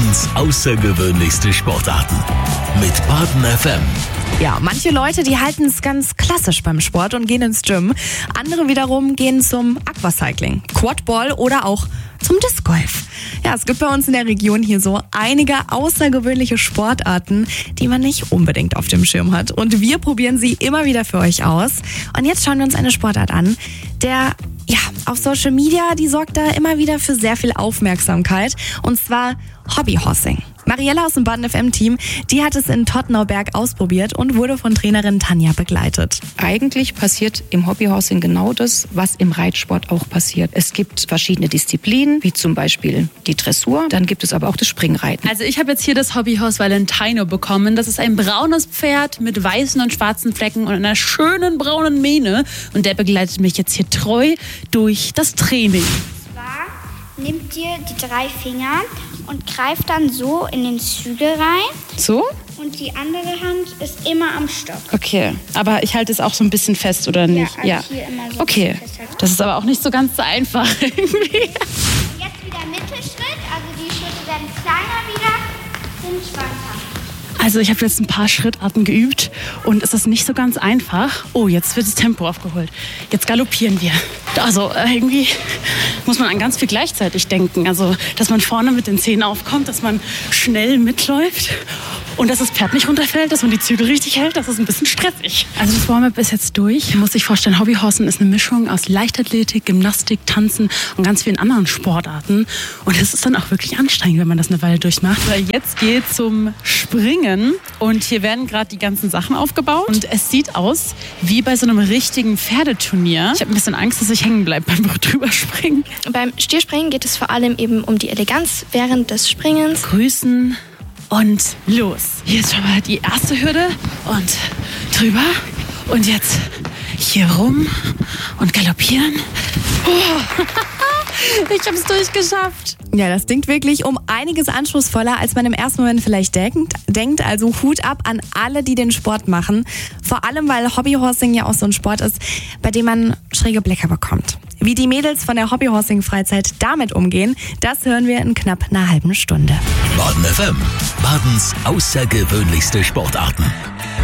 Badens außergewöhnlichste Sportarten mit Baden FM. Ja, manche Leute, die halten es ganz klassisch beim Sport und gehen ins Gym. Andere wiederum gehen zum Aquacycling, Quadball oder auch zum Disc Golf. Ja, es gibt bei uns in der Region hier so einige außergewöhnliche Sportarten, die man nicht unbedingt auf dem Schirm hat. Und wir probieren sie immer wieder für euch aus. Und jetzt schauen wir uns eine Sportart an, der auf Social Media, die sorgt da immer wieder für sehr viel Aufmerksamkeit. Und zwar Hobbyhorsing. Mariella aus dem Baden FM-Team, die hat es in Tottenauberg ausprobiert und wurde von Trainerin Tanja begleitet. Eigentlich passiert im Hobbyhorsing genau das, was im Reitsport auch passiert. Es gibt verschiedene Disziplinen, wie zum Beispiel die Dressur. Dann gibt es aber auch das Springreiten. Also ich habe jetzt hier das Hobbyhorse Valentino bekommen. Das ist ein braunes Pferd mit weißen und schwarzen Flecken und einer schönen braunen Mähne. Und der begleitet mich jetzt hier treu durch das Training. Nimmt dir die 3 Finger und greift dann so in den Zügel rein. So? Und die andere Hand ist immer am Stock. Okay, aber ich halte es auch so ein bisschen fest, oder nicht? Ja, also hier immer so okay, ein bisschen fest. Das ist aber auch nicht so ganz so einfach irgendwie. Und jetzt wieder Mittelschritt, also die Schritte werden kleiner wieder, sind schwanker. Also ich habe jetzt ein paar Schrittarten geübt und es ist nicht so ganz einfach. Oh, jetzt wird das Tempo aufgeholt. Jetzt galoppieren wir. Also irgendwie muss man an ganz viel gleichzeitig denken. Also, dass man vorne mit den Zehen aufkommt, dass man schnell mitläuft und dass das Pferd nicht runterfällt, dass man die Zügel richtig hält. Das ist ein bisschen stressig. Also das Warm-up ist jetzt durch. Man muss sich vorstellen, Hobbyhorsen ist eine Mischung aus Leichtathletik, Gymnastik, Tanzen und ganz vielen anderen Sportarten. Und es ist dann auch wirklich anstrengend, wenn man das eine Weile durchmacht. Weil jetzt geht zum Springen und hier werden gerade die ganzen Sachen aufgebaut. Und es sieht aus wie bei so einem richtigen Pferdeturnier. Ich habe ein bisschen Angst, dass ich hängen bleibe beim Drüberspringen. Beim Stierspringen geht es vor allem eben um die Eleganz während des Springens. Grüßen und los. Hier ist schon mal die erste Hürde und drüber. Und jetzt hier rum und galoppieren. Oh. Ich habe es durchgeschafft. Ja, das klingt wirklich um einiges anspruchsvoller, als man im ersten Moment vielleicht denkt. Also Hut ab an alle, die den Sport machen. Vor allem, weil Hobbyhorsing ja auch so ein Sport ist, bei dem man schräge Blicke bekommt. Wie die Mädels von der Hobbyhorsing-Freizeit damit umgehen, das hören wir in knapp einer halben Stunde. Baden FM, Badens außergewöhnlichste Sportarten.